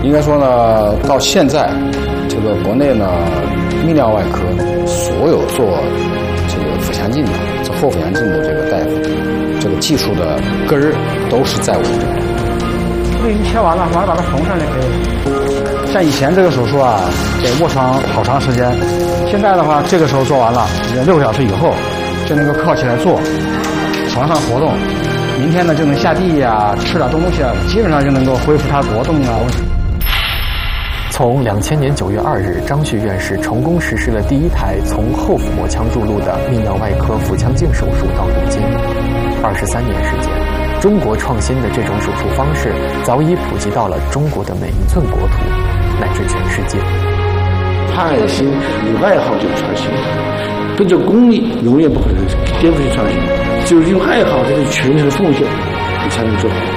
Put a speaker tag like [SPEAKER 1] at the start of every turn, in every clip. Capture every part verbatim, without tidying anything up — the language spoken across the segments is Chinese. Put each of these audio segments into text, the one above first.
[SPEAKER 1] 应该说呢，到现在，这个国内呢，泌尿外科所有做这个腹腔镜的、做后腹腔镜的这个大夫，这个技术的根儿都是在我们这边。
[SPEAKER 2] 这已经切完了，马上把它缝上就可以了。像以前这个手术啊，得卧床好长时间，现在的话，这个时候做完了，六个小时以后就能够靠起来坐，床上活动。明天呢就能下地呀、啊，吃点东西啊，基本上就能够恢复他活动啊。
[SPEAKER 3] 从两千年九月二日，张旭院士成功实施了第一台从后腹膜腔入路的泌尿外科腹腔镜手术，到如今二十三年时间，中国创新的这种手术方式早已普及到了中国的每一寸国土，乃至全世界。
[SPEAKER 4] 爱心与爱好就是创新，跟着功利永远不可能颠覆性创新，只有用爱好这个全球奉献，你才能做好。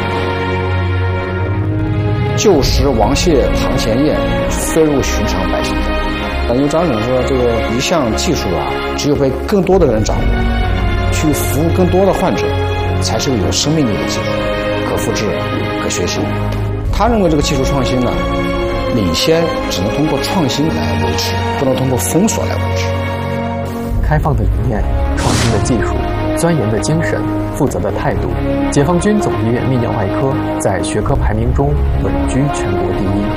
[SPEAKER 1] 旧时王谢堂前燕，飞入寻常百姓家。因为张主任说，这个一项技术啊，只有被更多的人掌握，去服务更多的患者，才是有生命力的技术，可复制、可学习。他认为这个技术创新呢，领先只能通过创新来维持，不能通过封锁来维持。
[SPEAKER 3] 开放的理念、创新的技术、钻研的精神、负责的态度，解放军总医院泌尿外科在学科排名中稳居全国第一。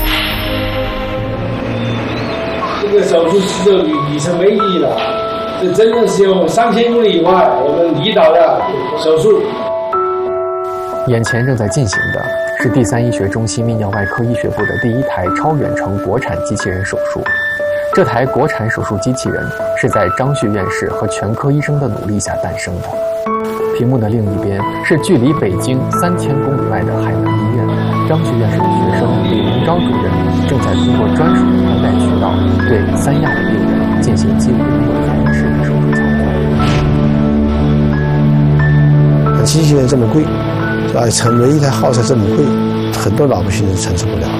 [SPEAKER 5] 这个手术其实里程碑意义了，这真的是用三千公里以外我们离岛的手术。
[SPEAKER 3] 眼前正在进行的是第三医学中心泌尿外科医学部的第一台超远程国产机器人手术。这台国产手术机器人是在张旭院士和全科医生的努力下诞生的。屏幕的另一边是距离北京三千公里外的海南医院，张旭院士的学生李明钊主任正在通过专属的宽带渠道对三亚的病人进行几乎没有延迟的手术操
[SPEAKER 4] 作。机器人这么贵，是吧？成为一台耗材这么贵，很多老百姓承受不了。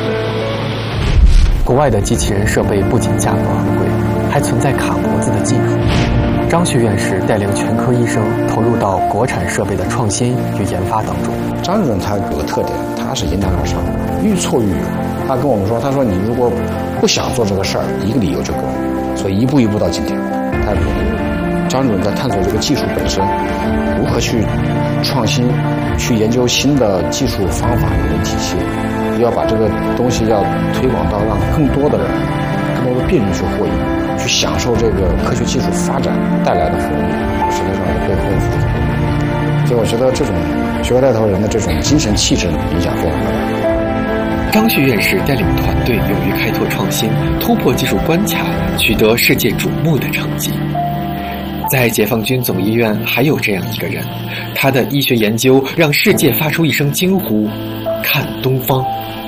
[SPEAKER 3] 国外的机器人设备不仅价格昂贵，还存在卡脖子的技术。张旭院士带领全科医生投入到国产设备的创新与研发当中。
[SPEAKER 1] 张主任他有个特点，他是迎难而上，愈挫愈勇。他跟我们说，他说你如果不想做这个事儿，一个理由就够了。所以一步一步到今天，他努力。张主任在探索这个技术本身，如何去创新，去研究新的技术方法跟体系，要把这个东西要推广到让更多的人、更多的病人去获益，去享受这个科学技术发展带来的福利，实际上是背后的负责。所以我觉得这种学科带头人的这种精神气质影响非常大。
[SPEAKER 3] 张旭院士带领团队勇于开拓创新，突破技术关卡，取得世界瞩目的成绩。在解放军总医院还有这样一个人，他的医学研究让世界发出一声惊呼：看东方！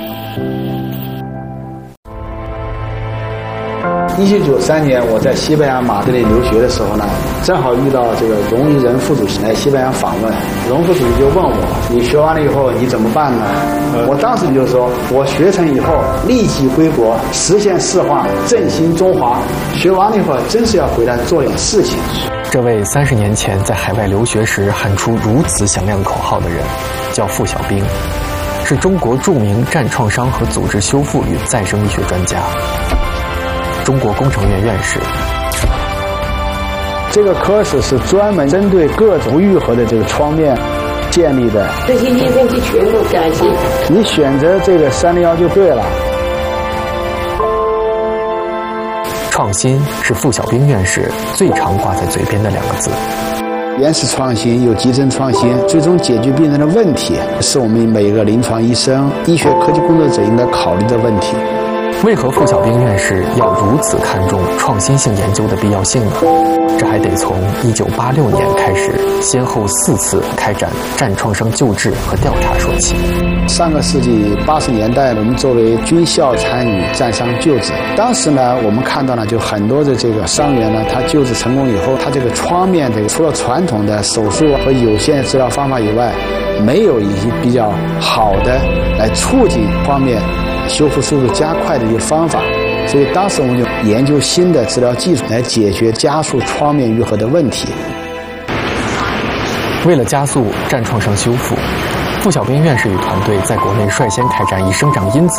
[SPEAKER 6] 一九九三年，我在西班牙马德里留学的时候呢，正好遇到这个荣毅仁副主席来西班牙访问。荣副主席就问我：“你学完了以后你怎么办呢？”嗯、我当时就说：“我学成以后立即归国，实现四化，振兴中华。学完了以后，真是要回来做点事情。”
[SPEAKER 3] 这位三十年前在海外留学时喊出如此响亮口号的人，叫傅小兵，是中国著名战创伤和组织修复与再生医学专家。中国工程院院士，
[SPEAKER 6] 这个科室是专门针对各种不愈合的这个创面建立的。
[SPEAKER 7] 这些医生就全部感谢
[SPEAKER 6] 你选择这个三零幺就对了。
[SPEAKER 3] 创新是傅小兵院士最常挂在嘴边的两个字。
[SPEAKER 6] 原始创新有集成创新，最终解决病人的问题，是我们每个临床医生、医学科技工作者应该考虑的问题。
[SPEAKER 3] 为何傅小兵院士要如此看重创新性研究的必要性呢？这还得从一九八六年开始，先后四次开展战创伤救治和调查说起。
[SPEAKER 6] 上个世纪八十年代，我们作为军校参与战伤救治，当时呢，我们看到了就很多的这个伤员呢，他救治成功以后，他这个创面这个除了传统的手术和有限的治疗方法以外，没有一些比较好的来促进创面修复速度加快的一个方法，所以当时我们就研究新的治疗技术来解决加速创面愈合的问题。
[SPEAKER 3] 为了加速战创伤修复，傅小兵院士与团队在国内率先开展以生长因子